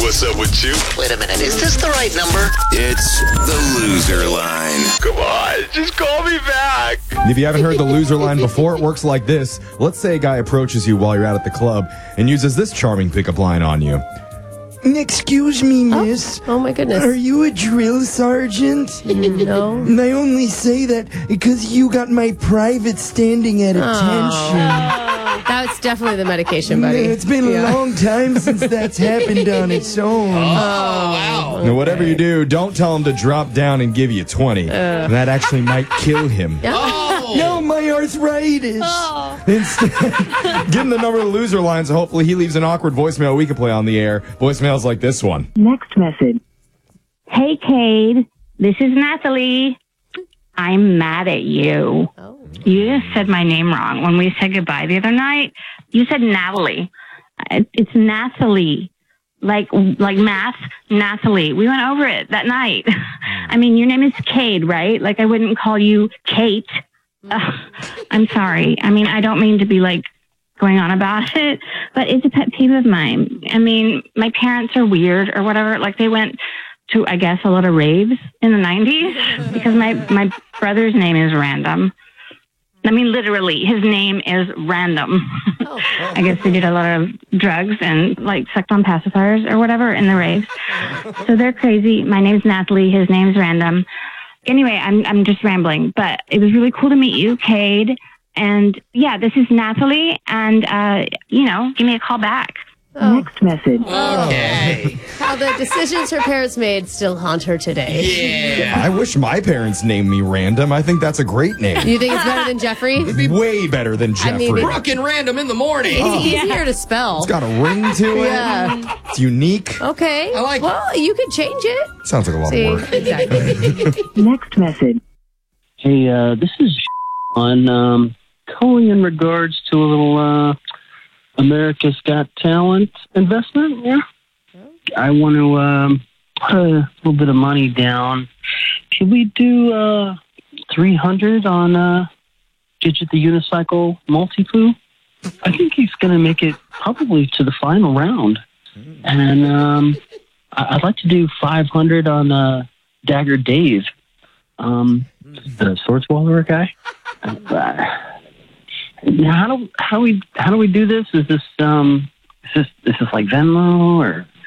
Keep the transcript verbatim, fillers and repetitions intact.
What's up with you? Wait a minute, is this the right number? It's the loser line. Come on, just call me back. If you haven't heard the loser line before, it works like this. Let's say a guy approaches you while you're out at the club and uses this charming pickup line on you. Excuse me, miss. Oh, my goodness. Are you a drill sergeant? No. And I only say that because you got my private standing at attention. That's definitely the medication, buddy. It's been a Yeah. long time since that's happened on its own. Oh, wow. Now, whatever you do, don't tell him to drop down and give you twenty. That actually might kill him. Oh. No, my arthritis. Instead, give him the number of the loser line, so hopefully he leaves an awkward voicemail we can play on the air. Voicemails like this one. Next message. Hey, Cade. This is Natalie. I'm mad at you. Oh. You just said my name wrong. When we said goodbye the other night, you said Natalie. It- It's Natalie. Like, like math, Natalie. We went over it that night. I mean, your name is Cade, right? Like, I wouldn't call you Kate. Ugh, I'm sorry. I mean, I don't mean to be like going on about it, but it's a pet peeve of mine. I mean, my parents are weird or whatever. Like, they went to, I guess, a lot of raves in the nineties because my, my brother's name is Random. I mean, literally, his name is Random. Oh. I guess they did a lot of drugs and, like, sucked on pacifiers or whatever in the raves. So they're crazy. My name's Natalie. His name's Random. Anyway, I'm I'm just rambling, but it was really cool to meet you, Cade. And, yeah, this is Natalie, and, uh, you know, give me a call back. Oh. Next message. Okay. How the decisions her parents made still haunt her today. Yeah. I wish my parents named me Random. I think that's a great name. You think it's better than Jeffrey? Way better than I mean, Jeffrey. it- Brooke and Random in the morning. It's easier to spell. It's got a ring to it. Yeah. It's unique. Okay. I like it. Well, you could change it. Sounds like a lot See, of work. exactly. Next message. Hey, uh, this is on um, calling in regards to a little uh, America's Got Talent investment. Yeah, I want to um, put a little bit of money down. Should we do uh, three hundred on uh, Gidget the Unicycle Multi-Poo? I think he's going to make it probably to the final round, and um, I- I'd like to do five hundred on uh, Dagger Dave. Um, the Swordswallower guy. Uh, now, how do how do we how do we do this? Is this um is this is this like Venmo or